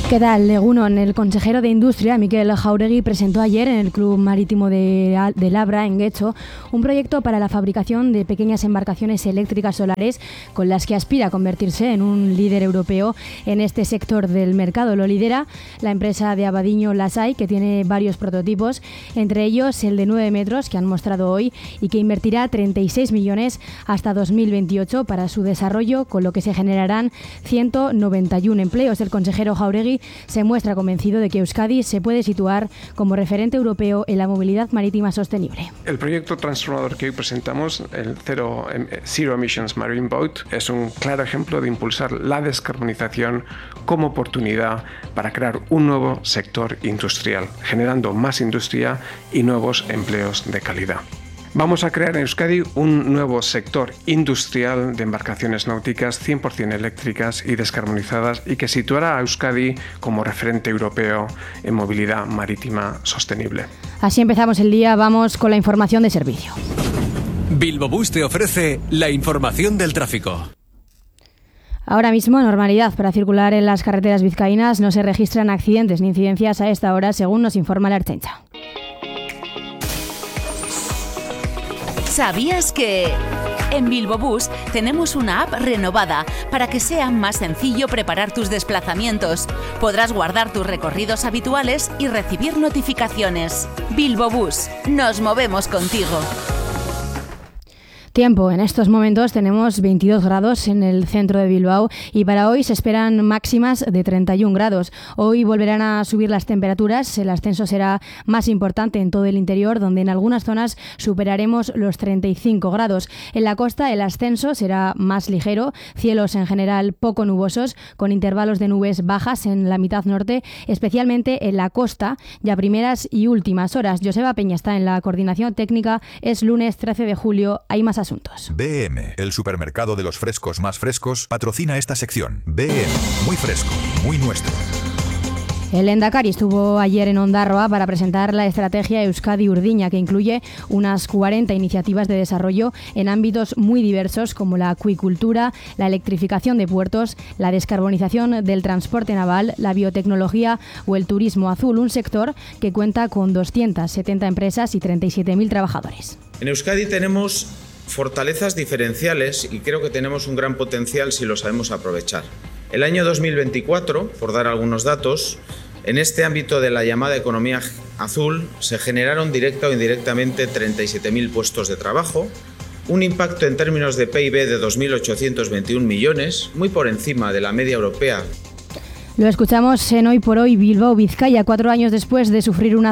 ¿Qué tal, Egunon? El consejero de Industria, Mikel Jáuregui, presentó ayer en el Club Marítimo de Labra, en Getxo, un proyecto para la fabricación de pequeñas embarcaciones eléctricas solares con las que aspira a convertirse en un líder europeo en este sector del mercado. Lo lidera la empresa de Abadiño Lasai, que tiene varios prototipos, entre ellos el de 9 metros que han mostrado hoy y que invertirá 36 millones hasta 2028 para su desarrollo, con lo que se generarán 191 empleos. El consejero Jáuregui se muestra convencido de que Euskadi se puede situar como referente europeo en la movilidad marítima sostenible. El proyecto transformador que hoy presentamos, el Zero Emissions Marine Boat, es un claro ejemplo de impulsar la descarbonización como oportunidad para crear un nuevo sector industrial, generando más industria y nuevos empleos de calidad. Vamos a crear en Euskadi un nuevo sector industrial de embarcaciones náuticas 100% eléctricas y descarbonizadas y que situará a Euskadi como referente europeo en movilidad marítima sostenible. Así empezamos el día, vamos con la información de servicio. Bilbo Bus te ofrece la información del tráfico. Ahora mismo, normalidad para circular en las carreteras vizcaínas. No se registran accidentes ni incidencias a esta hora, según nos informa la Ertzaintza. ¿Sabías que en Bilbo Bus tenemos una app renovada para que sea más sencillo preparar tus desplazamientos? Podrás guardar tus recorridos habituales y recibir notificaciones. Bilbo Bus, nos movemos contigo. Tiempo, en estos momentos tenemos 22 grados en el centro de Bilbao y para hoy se esperan máximas de 31 grados. Hoy volverán a subir las temperaturas, el ascenso será más importante en todo el interior, donde en algunas zonas superaremos los 35 grados. En la costa el ascenso será más ligero, cielos en general poco nubosos, con intervalos de nubes bajas en la mitad norte, especialmente en la costa, ya primeras y últimas horas. Joseba Peña está en la coordinación técnica, es lunes 13 de julio, hay más asuntos. BM, el supermercado de los frescos más frescos, patrocina esta sección. BM, muy fresco, muy nuestro. El Lehendakari estuvo ayer en Ondarroa para presentar la estrategia Euskadi-Urdiña, que incluye unas 40 iniciativas de desarrollo en ámbitos muy diversos como la acuicultura, la electrificación de puertos, la descarbonización del transporte naval, la biotecnología o el turismo azul, un sector que cuenta con 270 empresas y 37.000 trabajadores. En Euskadi tenemos fortalezas diferenciales y creo que tenemos un gran potencial si lo sabemos aprovechar. El año 2024, por dar algunos datos, en este ámbito de la llamada economía azul se generaron directa o indirectamente 37.000 puestos de trabajo, un impacto en términos de PIB de 2.821 millones, muy por encima de la media europea. Lo escuchamos en Hoy por Hoy Bilbao, Vizcaya, 4 años después de sufrir una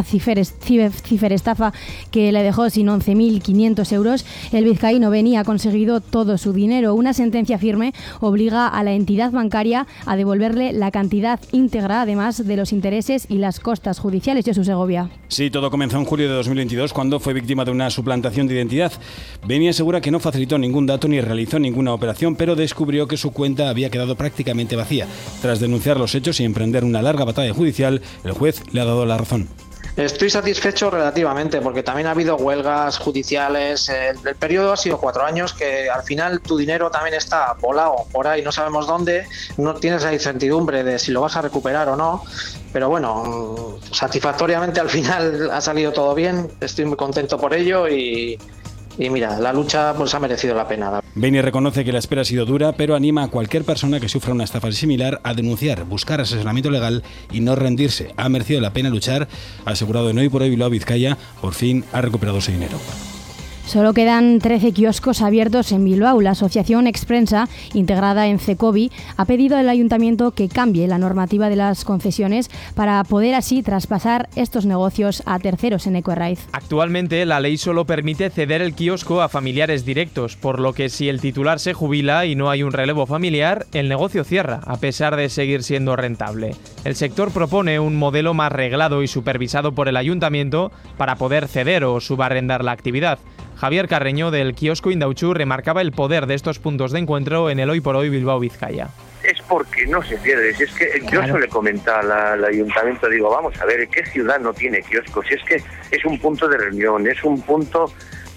ciberestafa que le dejó sin 11.500 euros. El vizcaíno Beni ha conseguido todo su dinero. Una sentencia firme obliga a la entidad bancaria a devolverle la cantidad íntegra, además de los intereses y las costas judiciales. Jesús Segovia. Sí, todo comenzó en julio de 2022, cuando fue víctima de una suplantación de identidad. Beni asegura que no facilitó ningún dato ni realizó ninguna operación, pero descubrió que su cuenta había quedado prácticamente vacía. Tras denunciar los hechos y emprender una larga batalla judicial, el juez le ha dado la razón. Estoy satisfecho relativamente porque también ha habido huelgas judiciales. El periodo ha sido 4 años, que al final tu dinero también está volado por ahí, no sabemos dónde, no tienes la incertidumbre de si lo vas a recuperar o no, pero bueno, satisfactoriamente al final ha salido todo bien, estoy muy contento por ello y mira, la lucha pues ha merecido la pena. Beni reconoce que la espera ha sido dura, pero anima a cualquier persona que sufra una estafa similar a denunciar, buscar asesoramiento legal y no rendirse. Ha merecido la pena luchar, ha asegurado en Hoy por Hoy Bilbao Vizcaya, por fin ha recuperado su dinero. Solo quedan 13 kioscos abiertos en Bilbao. La asociación Exprensa, integrada en Cecobi, ha pedido al ayuntamiento que cambie la normativa de las concesiones para poder así traspasar estos negocios a terceros en Ecoarraiz. Actualmente la ley solo permite ceder el kiosco a familiares directos, por lo que si el titular se jubila y no hay un relevo familiar, el negocio cierra, a pesar de seguir siendo rentable. El sector propone un modelo más reglado y supervisado por el ayuntamiento para poder ceder o subarrendar la actividad. Javier Carreño, del kiosco Indautxu, remarcaba el poder de estos puntos de encuentro en el Hoy por Hoy Bilbao Vizcaya. Es porque no se pierde. Si es que yo eso le comentaba al ayuntamiento, digo, vamos a ver, ¿qué ciudad no tiene kioscos? Si es que es un punto de reunión, es un punto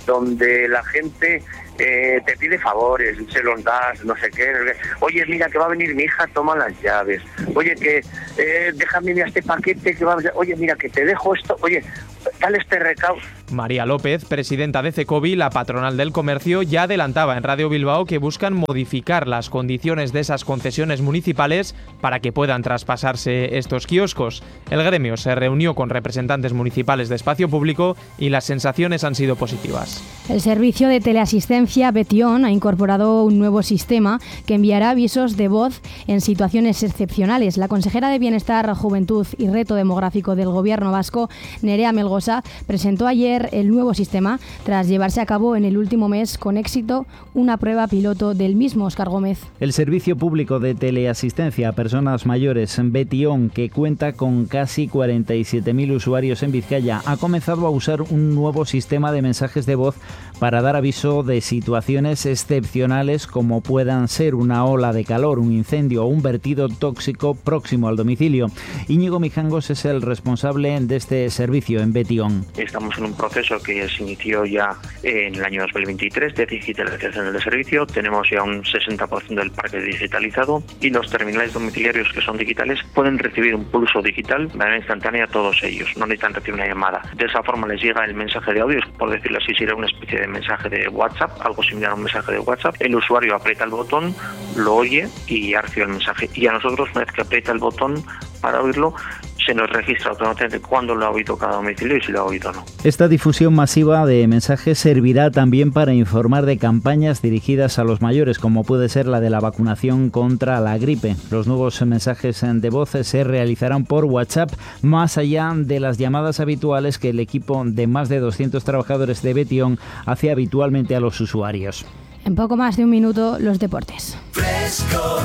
donde la gente te pide favores, se los das, no sé qué. Oye, mira que va a venir mi hija, toma las llaves. Oye, que déjame este paquete que va a... Oye, mira que te dejo esto. Oye, dale este recaudo. María López, presidenta de CECOBI, la patronal del comercio, ya adelantaba en Radio Bilbao que buscan modificar las condiciones de esas concesiones municipales para que puedan traspasarse estos kioscos. El gremio se reunió con representantes municipales de espacio público y las sensaciones han sido positivas. El servicio de teleasistencia Betion ha incorporado un nuevo sistema que enviará avisos de voz en situaciones excepcionales. La consejera de Bienestar, Juventud y Reto Demográfico del Gobierno vasco, Nerea Melgosa, presentó ayer el nuevo sistema tras llevarse a cabo en el último mes con éxito una prueba piloto del mismo. Óscar Gómez. El servicio público de teleasistencia a personas mayores Betion, que cuenta con casi 47.000 usuarios en Vizcaya, ha comenzado a usar un nuevo sistema de mensajes de voz para dar aviso de situaciones excepcionales como puedan ser una ola de calor, un incendio o un vertido tóxico próximo al domicilio. Íñigo Mijangos es el responsable de este servicio en Betion. Estamos en un proceso que se inició ya en el año 2023 de digitalización del servicio. Tenemos ya un 60% del parque digitalizado y los terminales domiciliarios que son digitales pueden recibir un pulso digital de manera instantánea a todos ellos. No necesitan recibir una llamada. De esa forma les llega el mensaje de audio, por decirlo así, será una especie de mensaje de WhatsApp, algo similar a un mensaje de WhatsApp. El usuario aprieta el botón, lo oye y ya recibe el mensaje. Y a nosotros, una vez que aprieta el botón para oírlo, se nos registra automáticamente cuándo lo ha oído cada domicilio y si lo ha oído o no. Esta difusión masiva de mensajes servirá también para informar de campañas dirigidas a los mayores, como puede ser la de la vacunación contra la gripe. Los nuevos mensajes de voz se realizarán por WhatsApp, más allá de las llamadas habituales que el equipo de más de 200 trabajadores de Betion hace habitualmente a los usuarios. En poco más de un minuto, los deportes. Fresco,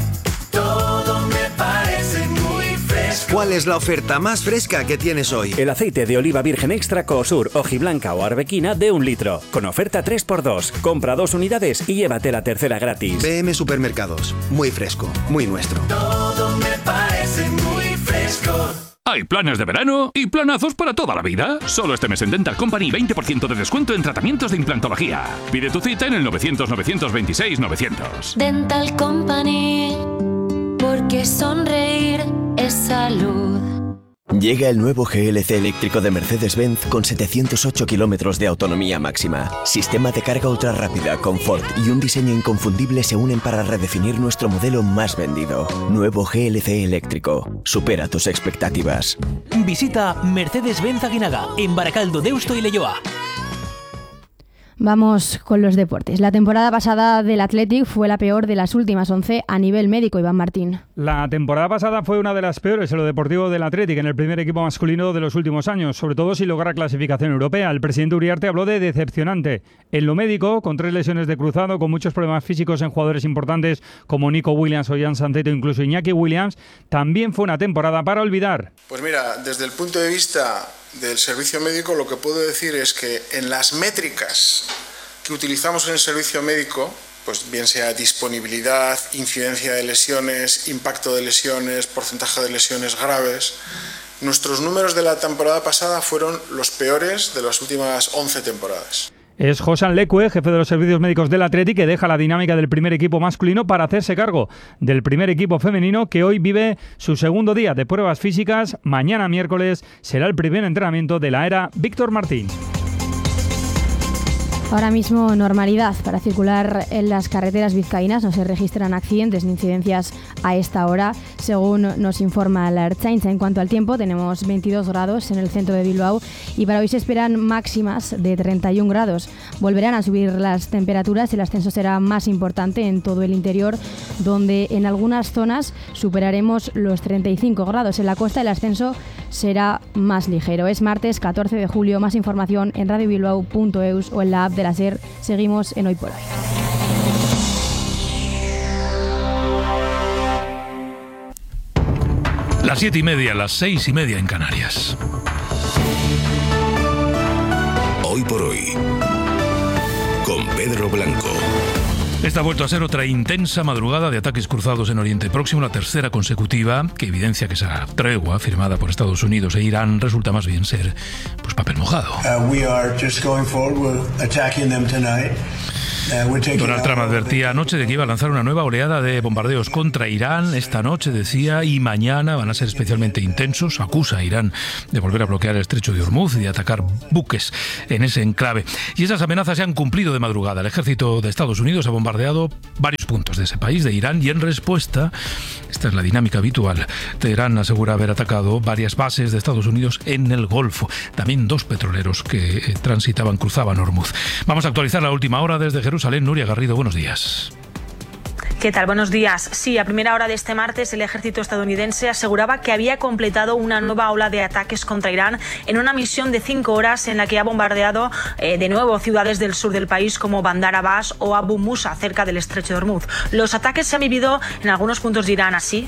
todo me parece muy fresco. ¿Cuál es la oferta más fresca que tienes hoy? El aceite de oliva virgen extra Coosur, hojiblanca o arbequina de 1 litro. Con oferta 3x2. Compra 2 unidades y llévate la tercera gratis. BM Supermercados. Muy fresco, muy nuestro. Todo me parece muy fresco. Hay planes de verano y planazos para toda la vida. Solo este mes en Dental Company 20% de descuento en tratamientos de implantología. Pide tu cita en el 900-926-900. Dental Company, porque sonreír es salud. Llega el nuevo GLC eléctrico de Mercedes-Benz con 708 kilómetros de autonomía máxima. Sistema de carga ultra rápida, confort y un diseño inconfundible se unen para redefinir nuestro modelo más vendido. Nuevo GLC eléctrico. Supera tus expectativas. Visita Mercedes-Benz Aguinaga en Barakaldo, Deusto y Leioa. Vamos con los deportes. La temporada pasada del Athletic fue la peor de las últimas 11 a nivel médico, Iván Martín. La temporada pasada fue una de las peores en lo deportivo del Athletic, en el primer equipo masculino de los últimos años, sobre todo si logra clasificación europea. El presidente Uriarte habló de decepcionante. En lo médico, con 3 lesiones de cruzado, con muchos problemas físicos en jugadores importantes como Nico Williams o Jan Santeto, incluso Iñaki Williams, también fue una temporada para olvidar. Pues mira, desde el punto de vista del servicio médico, lo que puedo decir es que en las métricas que utilizamos en el servicio médico, pues bien sea disponibilidad, incidencia de lesiones, impacto de lesiones, porcentaje de lesiones graves, nuestros números de la temporada pasada fueron los peores de las últimas 11 temporadas. Es Josan Lecue, jefe de los servicios médicos del Athletic, que deja la dinámica del primer equipo masculino para hacerse cargo del primer equipo femenino, que hoy vive su segundo día de pruebas físicas. Mañana miércoles será el primer entrenamiento de la era Víctor Martín. Ahora mismo normalidad para circular en las carreteras vizcaínas. No se registran accidentes ni incidencias a esta hora, según nos informa la Ertzaintza. En cuanto al tiempo, tenemos 22 grados en el centro de Bilbao y para hoy se esperan máximas de 31 grados. Volverán a subir las temperaturas. El ascenso será más importante en todo el interior, donde en algunas zonas superaremos los 35 grados. En la costa el ascenso será más ligero. Es martes 14 de julio. Más información en radiobilbao.eus o en la app de la SER. Seguimos en Hoy por Hoy. Las 7:30, las 6:30 en Canarias. Hoy por Hoy, con Pedro Blanco. Esta ha vuelto a ser otra intensa madrugada de ataques cruzados en Oriente Próximo, la tercera consecutiva, que evidencia que esa tregua firmada por Estados Unidos e Irán resulta más bien ser pues papel mojado. We are just going forward with attacking them tonight. Donald Trump advertía anoche de que iba a lanzar una nueva oleada de bombardeos contra Irán esta noche, decía, y mañana van a ser especialmente intensos. Acusa a Irán de volver a bloquear el estrecho de Hormuz y de atacar buques en ese enclave. Y esas amenazas se han cumplido de madrugada. El ejército de Estados Unidos ha bombardeado varios puntos de ese país, de Irán, y en respuesta, esta es la dinámica habitual, Teherán asegura haber atacado varias bases de Estados Unidos en el Golfo. También 2 petroleros que cruzaban Hormuz. Vamos a actualizar la última hora desde Jerusalén. Nuria Garrido, buenos días. ¿Qué tal? Buenos días. Sí, a primera hora de este martes el ejército estadounidense aseguraba que había completado una nueva ola de ataques contra Irán en una misión de 5 horas en la que ha bombardeado de nuevo ciudades del sur del país como Bandar Abbas o Abu Musa, cerca del estrecho de Hormuz. Los ataques se han vivido en algunos puntos de Irán así.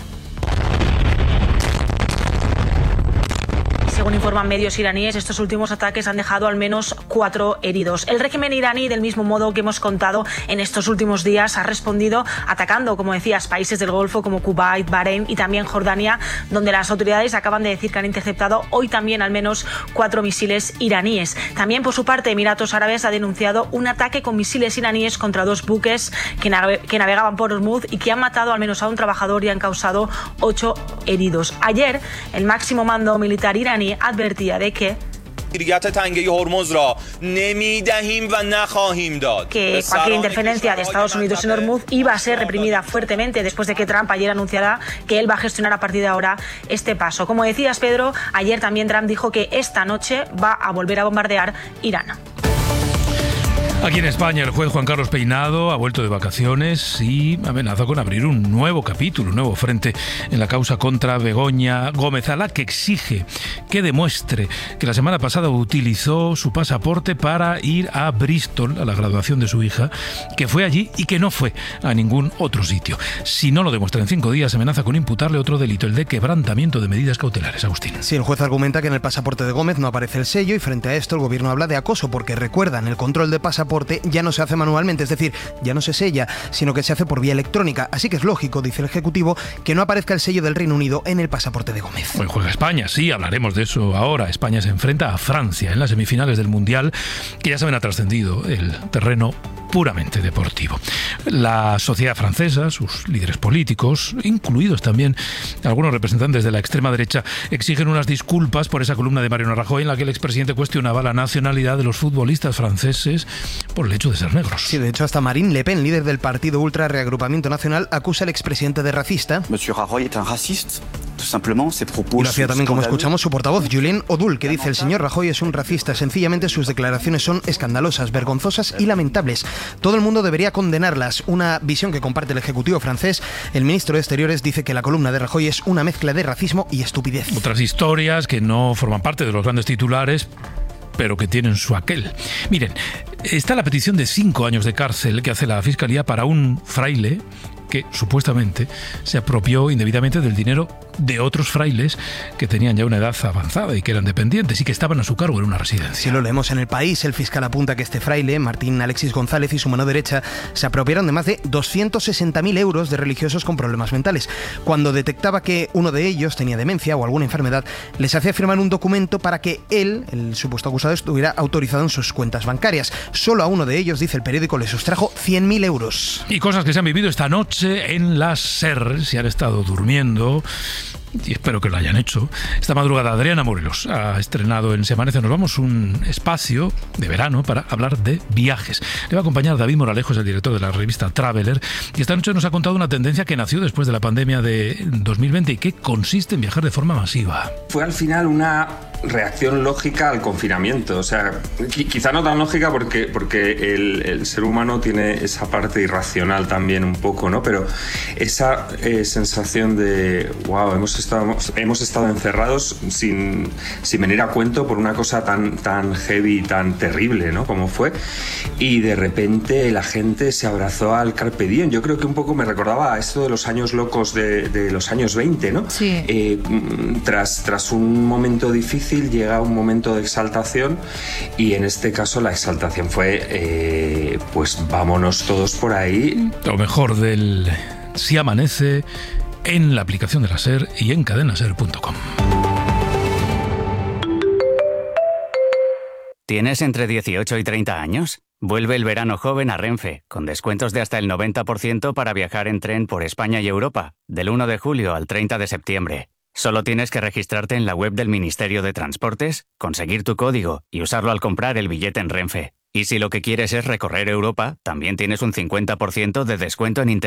Según informan medios iraníes, estos últimos ataques han dejado al menos 4 heridos. El régimen iraní, del mismo modo que hemos contado en estos últimos días, ha respondido atacando, como decías, países del Golfo como Kuwait, Bahrein y también Jordania, donde las autoridades acaban de decir que han interceptado hoy también al menos 4 misiles iraníes. También, por su parte, Emiratos Árabes ha denunciado un ataque con misiles iraníes contra 2 buques que navegaban por Hormuz y que han matado al menos a un trabajador y han causado 8 heridos. Ayer, el máximo mando militar iraní advertía de que cualquier interferencia de Estados Unidos en Hormuz iba a ser reprimida fuertemente después de que Trump ayer anunciara que él va a gestionar a partir de ahora este paso. Como decías, Pedro, ayer también Trump dijo que esta noche va a volver a bombardear Irán. Aquí en España, el juez Juan Carlos Peinado ha vuelto de vacaciones y amenaza con abrir un nuevo capítulo, un nuevo frente en la causa contra Begoña Gómez, a la que exige que demuestre que la semana pasada utilizó su pasaporte para ir a Bristol, a la graduación de su hija, que fue allí y que no fue a ningún otro sitio. Si no lo demuestra en 5 días, amenaza con imputarle otro delito, el de quebrantamiento de medidas cautelares. Agustín. Sí, el juez argumenta que en el pasaporte de Gómez no aparece el sello y frente a esto el gobierno habla de acoso porque, recuerdan, el control de pasaporte ya no se hace manualmente, es decir, ya no se sella, sino que se hace por vía electrónica. Así que es lógico, dice el Ejecutivo, que no aparezca el sello del Reino Unido en el pasaporte de Gómez. Hoy juega España, sí, hablaremos de eso ahora. España se enfrenta a Francia en las semifinales del Mundial, que ya saben ha trascendido el terreno puramente deportivo. La sociedad francesa, sus líderes políticos, incluidos también algunos representantes de la extrema derecha, exigen unas disculpas por esa columna de Mariano Rajoy en la que el expresidente cuestionaba la nacionalidad de los futbolistas franceses por el hecho de ser negros. Sí, de hecho hasta Marine Le Pen, líder del partido Ultra Reagrupamiento Nacional, acusa al expresidente de racista. Monsieur Rajoy es un racista. Y lo hacía también, como escuchamos, su portavoz, Julien Odul, que dice: el señor Rajoy es un racista. Sencillamente sus declaraciones son escandalosas, vergonzosas y lamentables. Todo el mundo debería condenarlas. Una visión que comparte el Ejecutivo francés. El ministro de Exteriores dice que la columna de Rajoy es una mezcla de racismo y estupidez. Otras historias que no forman parte de los grandes titulares, pero que tienen su aquel. Miren, está la petición de 5 años de cárcel que hace la Fiscalía para un fraile que supuestamente se apropió indebidamente del dinero de otros frailes que tenían ya una edad avanzada y que eran dependientes y que estaban a su cargo en una residencia. Si lo leemos en El País, el fiscal apunta que este fraile, Martín Alexis González, y su mano derecha se apropiaron de más de 260.000 euros de religiosos con problemas mentales. Cuando detectaba que uno de ellos tenía demencia o alguna enfermedad, les hacía firmar un documento para que él, el supuesto acusado, estuviera autorizado en sus cuentas bancarias. Solo a uno de ellos, dice el periódico, le sustrajo 100.000 euros. Y cosas que se han vivido esta noche en la SER, si han estado durmiendo, y espero que lo hayan hecho. Esta madrugada Adriana Morelos ha estrenado en Se Amanece Nos Vamos un espacio de verano para hablar de viajes. Le va a acompañar David Moralejo, es el director de la revista Traveler, y esta noche nos ha contado una tendencia que nació después de la pandemia de 2020 y que consiste en viajar de forma masiva. Fue al final una reacción lógica al confinamiento, o sea, quizá no tan lógica porque el ser humano tiene esa parte irracional también un poco, ¿no? Pero esa sensación de wow, hemos hemos estado encerrados sin venir a cuento por una cosa tan heavy, tan terrible, ¿no? Como fue, y de repente la gente se abrazó al Carpe Diem. Yo creo que un poco me recordaba a esto de los años locos de los años 20, ¿no? Sí. Tras un momento difícil llega un momento de exaltación, y en este caso la exaltación fue pues vámonos todos por ahí. Lo mejor del Si Amanece en la aplicación de la SER y en cadenaser.com. ¿Tienes entre 18 y 30 años? Vuelve el verano joven a Renfe, con descuentos de hasta el 90% para viajar en tren por España y Europa, del 1 de julio al 30 de septiembre. Solo tienes que registrarte en la web del Ministerio de Transportes, conseguir tu código y usarlo al comprar el billete en Renfe. Y si lo que quieres es recorrer Europa, también tienes un 50% de descuento en Internet.